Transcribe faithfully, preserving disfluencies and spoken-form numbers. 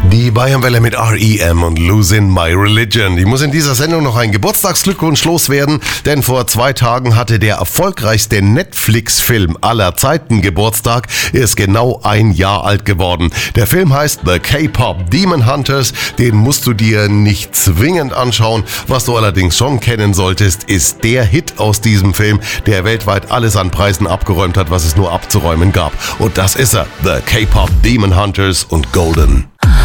Die Bayernwelle mit R E M und Losing My Religion. Ich muss in dieser Sendung noch einen Geburtstagsglückwunsch loswerden, denn vor zwei Tagen hatte der erfolgreichste Netflix-Film aller Zeiten Geburtstag, ist genau ein Jahr alt geworden. Der Film heißt The K-Pop Demon Hunters, den musst du dir nicht zwingend anschauen. Was du allerdings schon kennen solltest, ist der Hit aus diesem Film, der weltweit alles an Preisen abgeräumt hat, was es nur abzuräumen gab. Und das ist er, The K-Pop Demon Hunters und Golden.